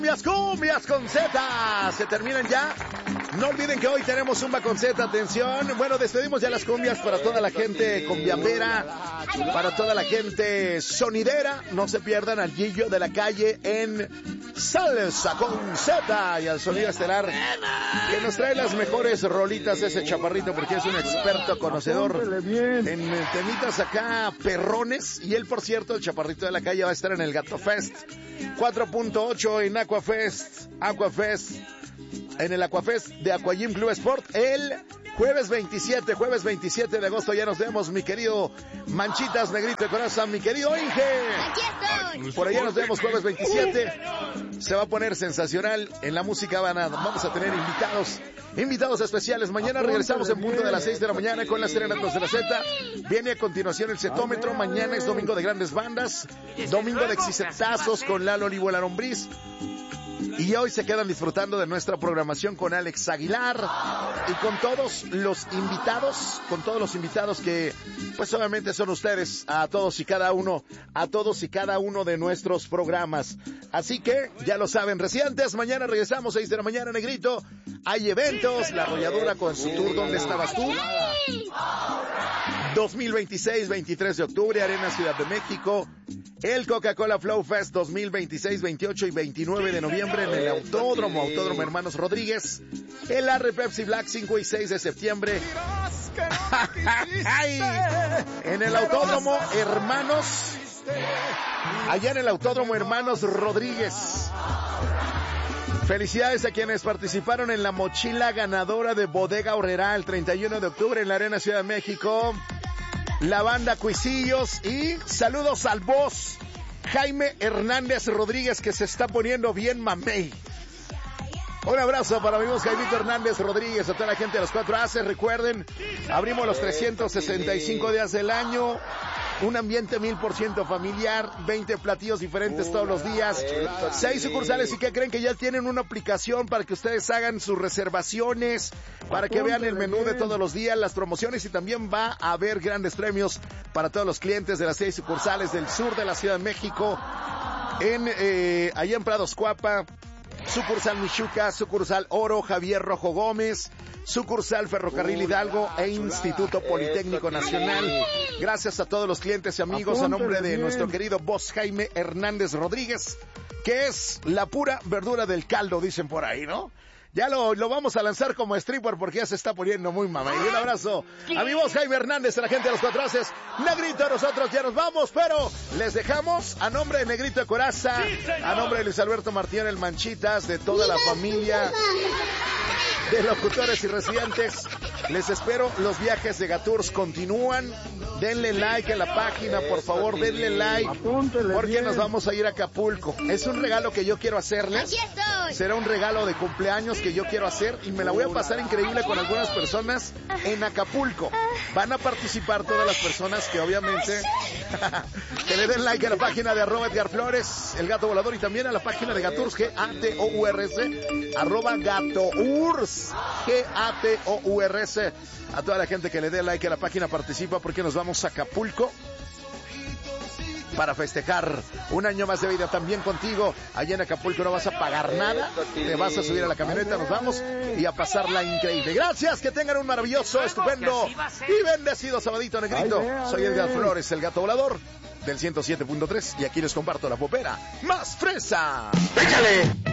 Cumbias con Z, se terminan ya. No olviden que hoy tenemos Zumba con Z, atención. Bueno, despedimos ya las cumbias para toda la gente cumbiambera, para toda la gente sonidera. No se pierdan al Gillo de la Calle en Salsa con Z y al sonido estelar que nos trae las mejores rolitas ese chaparrito, porque es un experto conocedor en temitas acá perrones. Y él, por cierto, el chaparrito de la Calle va a estar en el Gato Fest 4.8 en Aquafest, en el Aquafest de Aquagym Club Sport, el jueves 27 de agosto. Ya nos vemos, mi querido Manchitas Negrito de Corazón, mi querido Inge. Por allá nos vemos jueves 27. Se va a poner sensacional. En la música vamos a tener invitados especiales. Mañana regresamos en punto de las 6 de la mañana con las serenatas de la Z. Viene a continuación el Cetómetro. Mañana es domingo de grandes bandas, domingo de exitazos con Lalo Olivo La Lombriz. Y hoy se quedan disfrutando de nuestra programación con Alex Aguilar y con todos los invitados que pues obviamente son ustedes, a todos y cada uno de nuestros programas. Así que ya lo saben, residentes, mañana regresamos 6 de la mañana, Negrito. Hay eventos, La Arrolladora con su tour ¿Dónde estabas tú? 2026, 23 de octubre, Arena Ciudad de México. El Coca-Cola Flow Fest 2026, 28 y 29 de noviembre en el Autódromo Hermanos Rodríguez. El Arre Pepsi Black 5 y 6 de septiembre. En el Autódromo Hermanos. Allá en el Autódromo Hermanos Rodríguez. Felicidades a quienes participaron en la mochila ganadora de Bodega Aurrerá el 31 de octubre en la Arena Ciudad de México. La banda Cuisillos y saludos al boss Jaime Hernández Rodríguez, que se está poniendo bien mamey. Un abrazo para amigos Jaimito Hernández Rodríguez, a toda la gente de los 4 Aces. Recuerden, abrimos los 365 días del año. Un ambiente 1000% familiar, 20 platillos diferentes todos los días, 6 sucursales. ¿Y qué creen? Que ya tienen una aplicación para que ustedes hagan sus reservaciones, para que vean el menú de todos los días, las promociones, y también va a haber grandes premios para todos los clientes de las 6 sucursales del sur de la Ciudad de México, allá en Prados Cuapa, sucursal Michuca, sucursal Oro, Javier Rojo Gómez, sucursal Ferrocarril Hidalgo e Instituto Politécnico Nacional. Gracias a todos los clientes y amigos, a nombre de nuestro querido boss Jaime Hernández Rodríguez, que es la pura verdura del caldo, dicen por ahí, ¿no? Ya lo vamos a lanzar como stripper porque ya se está poniendo muy mamá. Y un abrazo a mi voz Jaime Hernández, a la gente de los 4 Aces. Negrito, nosotros ya nos vamos, pero les dejamos a nombre de Negrito de Coraza, a nombre de Luis Alberto Martínez el Manchitas, de toda la familia de locutores y residentes. Les espero, los viajes de Gatours continúan. Denle like a la página, por favor, denle like, porque nos vamos a ir a Acapulco. Es un regalo que yo quiero hacerles. Será un regalo de cumpleaños que yo quiero hacer y me la voy a pasar increíble con algunas personas en Acapulco. Van a participar todas las personas que obviamente que le den like a la página de @EdgarFlores, el Gato Volador, y también a la página de Gatours, GATOURS, @Gatours, GATOURS. A toda la gente que le dé like a la página participa, porque nos vamos a Acapulco para festejar un año más de vida también contigo. Allá en Acapulco no vas a pagar nada, te vas a subir a la camioneta, nos vamos y a pasarla increíble. Gracias, que tengan un maravilloso, estupendo y bendecido sabadito, Negrito. Soy Edgar Flores, el Gato Volador del 107.3, y aquí les comparto la popera más fresa. ¡Échale!